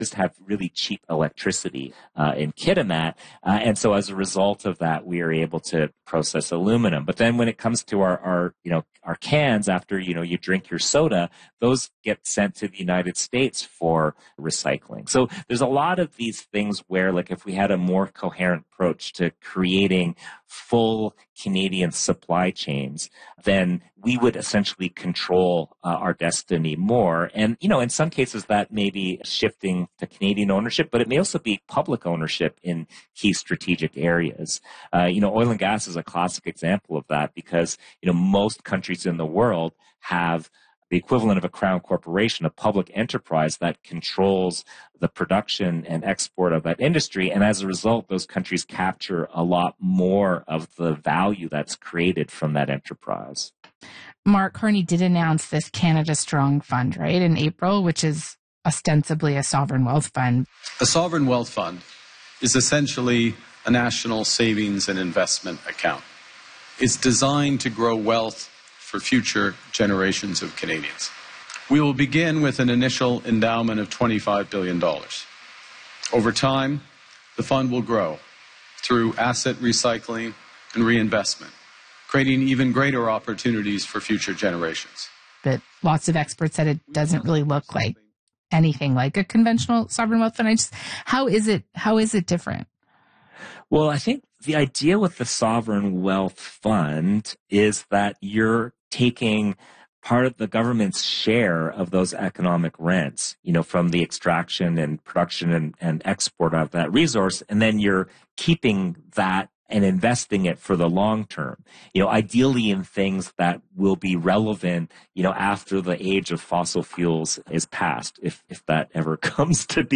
just have really cheap electricity in Kitimat. And so as a result of that, we are able to process aluminum. But then when it comes to our cans after, you drink your soda, those get sent to the United States for recycling. So there's a lot of these things where, like, if we had a more coherent approach to creating full Canadian supply chains, then we would essentially control our destiny more. And, in some cases that may be shifting to Canadian ownership, but it may also be public ownership in key strategic areas. Oil and gas is a classic example of that because, most countries in the world have the equivalent of a crown corporation, a public enterprise that controls the production and export of that industry. And as a result, those countries capture a lot more of the value that's created from that enterprise. Mark Carney did announce this Canada Strong Fund, right, in April, which is ostensibly a sovereign wealth fund. A sovereign wealth fund is essentially a national savings and investment account. It's designed to grow wealth for future generations of Canadians. We will begin with an initial endowment of $25 billion. Over time, the fund will grow through asset recycling and reinvestment, creating even greater opportunities for future generations. But lots of experts said it doesn't really look like anything like a conventional sovereign wealth fund. How is it different? Well, I think the idea with the sovereign wealth fund is that you're taking part of the government's share of those economic rents, from the extraction and production and export of that resource, and then you're keeping that and investing it for the long term, ideally in things that will be relevant, after the age of fossil fuels is past, if that ever comes to be.